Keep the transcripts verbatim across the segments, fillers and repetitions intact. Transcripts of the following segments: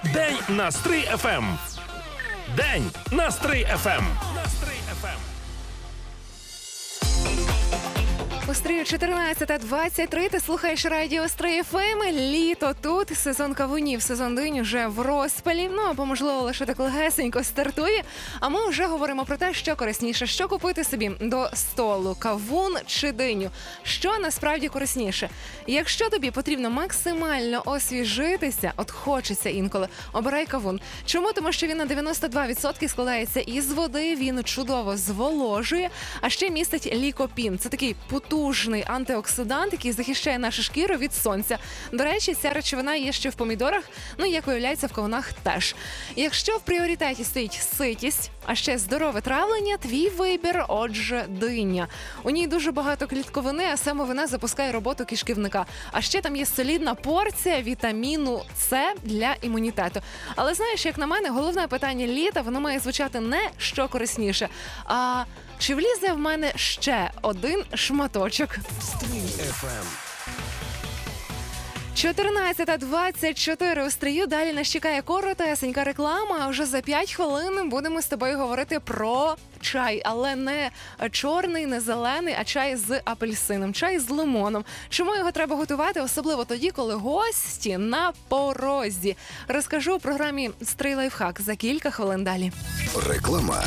День на Стрий еф ем. День на Стрий еф ем. На Стрий еф ем. У Стрию чотирнадцята двадцять три, ти слухаєш радіо Стрий еф ем. Літо тут, сезон кавунів, сезон динь уже в розпалі. Ну, або, можливо, лише так легесенько стартує. А ми вже говоримо про те, що корисніше, що купити собі до столу, кавун чи диню. Що насправді корисніше? Якщо тобі потрібно максимально освіжитися, от хочеться інколи, обирай кавун. Чому? Тому що він на дев'яносто два відсотки складається із води, він чудово зволожує, а ще містить лікопін. Це такий потужний Потужний антиоксидант, який захищає нашу шкіру від сонця. До речі, ця речовина є ще в помідорах, ну, як виявляється, в кавунах теж. Якщо в пріоритеті стоїть ситість, а ще здорове травлення, твій вибір, отже, диня. У ній дуже багато клітковини, а саме вона запускає роботу кишківника. А ще там є солідна порція вітаміну С для імунітету. Але знаєш, як на мене, головне питання літа, воно має звучати не що корисніше, а чи влізе в мене ще один шматочок? Стрий еф ем. чотирнадцята двадцять чотири у Стрию. Далі нас чекає коротесенька реклама, а вже за п'ять хвилин будемо з тобою говорити про чай. Але не чорний, не зелений, а чай з апельсином, чай з лимоном. Чому його треба готувати, особливо тоді, коли гості на порозі? Розкажу у програмі «Стрий лайфхак» за кілька хвилин далі. Реклама.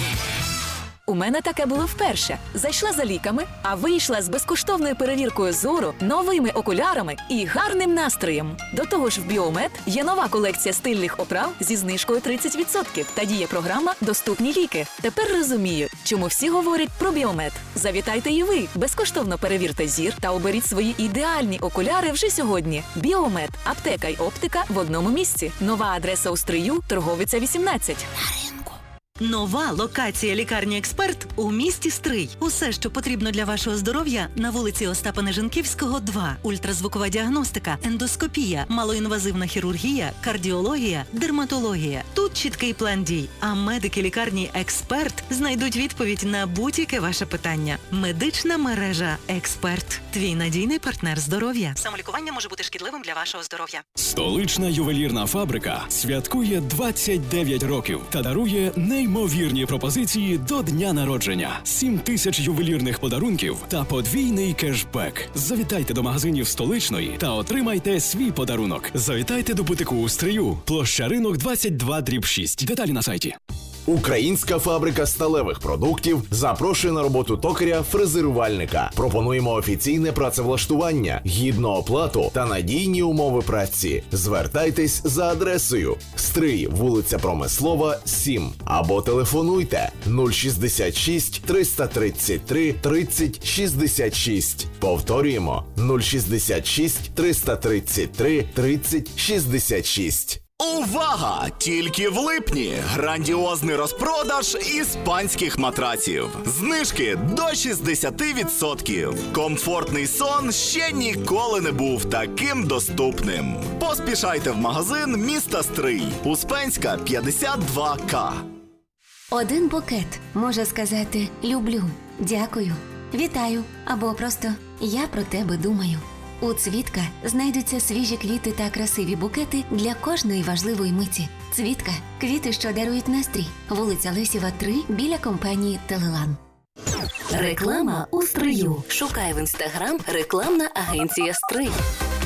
У мене таке було вперше. Зайшла за ліками, а вийшла з безкоштовною перевіркою зору, новими окулярами і гарним настроєм. До того ж, в Біомед є нова колекція стильних оправ зі знижкою тридцять відсотків та діє програма «Доступні ліки». Тепер розумію, чому всі говорять про Біомед. Завітайте і ви, безкоштовно перевірте зір та оберіть свої ідеальні окуляри вже сьогодні. Біомед. Аптека й оптика в одному місці. Нова адреса у Стрию, Торговиця вісімнадцять. Нова локація лікарні «Експерт» у місті Стрий. Усе, що потрібно для вашого здоров'я, на вулиці Остапа Нежанківського, два. Ультразвукова діагностика, ендоскопія, малоінвазивна хірургія, кардіологія, дерматологія. Тут чіткий план дій. А медики лікарні «Експерт» знайдуть відповідь на будь-яке ваше питання. Медична мережа «Експерт». Твій надійний партнер здоров'я. Самолікування може бути шкідливим для вашого здоров'я. Столична ювелірна фабрика святкує двадцять дев'ять років та дарує неймовірні пропозиції до дня народження. сім тисяч ювелірних подарунків та подвійний кешбек. Завітайте до магазинів Столичної та отримайте свій подарунок. Завітайте до бутику у Стрию, площа Ринок двадцять два дріб шість. Деталі на сайті. Українська фабрика сталевих продуктів запрошує на роботу токаря-фрезерувальника. Пропонуємо офіційне працевлаштування, гідну оплату та надійні умови праці. Звертайтесь за адресою Стрий, вулиця Промислова, сім. Або телефонуйте нуль шістдесят шість триста тридцять три тридцять шістдесят шість. Повторюємо нуль шістдесят шість триста тридцять три тридцять шістдесят шість. Увага! Тільки в липні грандіозний розпродаж іспанських матраців. Знижки до шістдесят відсотків. Комфортний сон ще ніколи не був таким доступним. Поспішайте в магазин міста Стрий. Успенська, п'ятдесят два ка. Один букет може сказати «люблю», «дякую», «вітаю» або просто «я про тебе думаю». У «Цвітка» знайдуться свіжі квіти та красиві букети для кожної важливої миті. «Цвітка» – квіти, що дарують настрій. Вулиця Лесєва, три, біля компанії «Телелан». Реклама у Стрию. Шукай в інстаграм рекламна агенція «Стрий».